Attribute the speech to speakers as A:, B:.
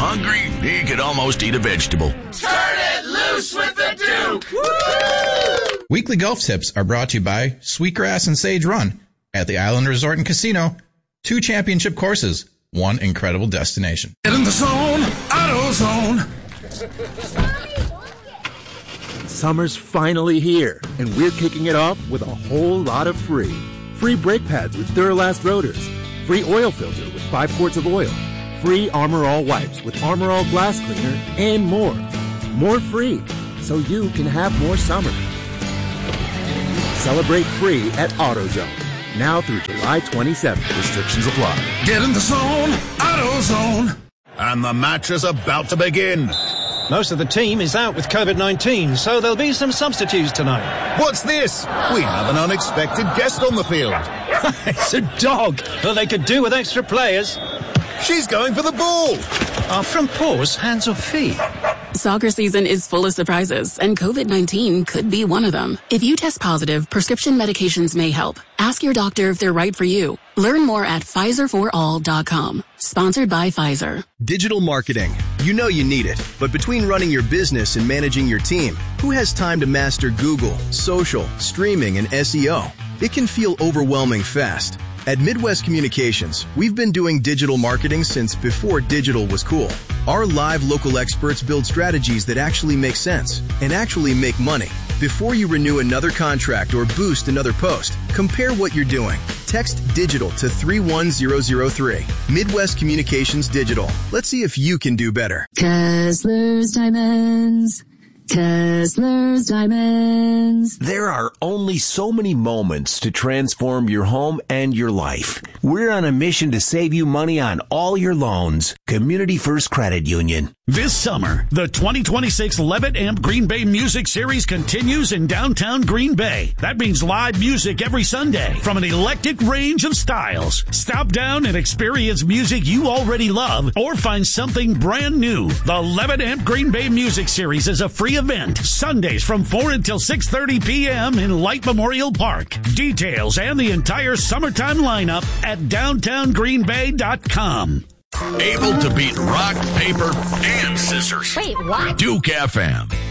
A: hungry he could almost eat a vegetable.
B: Turn it loose with the Duke! Woo!
C: Weekly golf tips are brought to you by Sweetgrass and Sage Run at the Island Resort and Casino. 2 championship courses, 1 incredible destination.
D: Get in the zone, AutoZone.
E: Summer's finally here, and we're kicking it off with a whole lot of free. Free brake pads with Duralast rotors. Free oil filter with 5 quarts of oil. Free Armor All wipes with Armor All glass cleaner, and more. More free, so you can have more summer. Celebrate free at AutoZone. Now through July 27th. Restrictions apply.
D: Get in the zone, AutoZone.
A: And the match is about to begin.
F: Most of the team is out with COVID-19, so there'll be some substitutes tonight.
A: What's this? We have an unexpected guest on the field.
F: It's a dog. Well, they could do with extra players.
A: She's going for the ball.
F: Are from paws, hands or feet?
G: Soccer season is full of surprises, and COVID-19 could be one of them. If you test positive, prescription medications may help. Ask your doctor if they're right for you. Learn more at PfizerForAll.com. Sponsored by Pfizer.
H: Digital marketing. You know you need it, but between running your business and managing your team, who has time to master Google, social, streaming, and SEO? It can feel overwhelming fast. At Midwest Communications, we've been doing digital marketing since before digital was cool. Our live local experts build strategies that actually make sense and actually make money. Before you renew another contract or boost another post, compare what you're doing. Text digital to 31003. Midwest Communications Digital. Let's see if you can do better.
I: Kessler's Diamonds. Kessler's Diamonds.
J: There are only so many moments to transform your home and your life. We're on a mission to save you money on all your loans. Community First Credit Union.
K: This summer, the 2026 Levitt Amp Green Bay Music Series continues in downtown Green Bay. That means live music every Sunday from an eclectic range of styles. Stop down and experience music you already love or find something brand new. The Levitt Amp Green Bay Music Series is a free event. Sundays from 4 until 6:30 p.m. in Light Memorial Park. Details and the entire summertime lineup at downtowngreenbay.com.
A: Able to beat rock, paper, and scissors.
L: Wait, what?
A: Duke FM.